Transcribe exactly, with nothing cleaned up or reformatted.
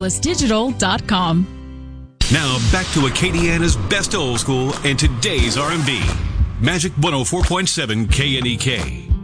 atlas digital dot com. Now back to Acadiana's best old school and today's R and B. Magic one oh four point seven K N E K.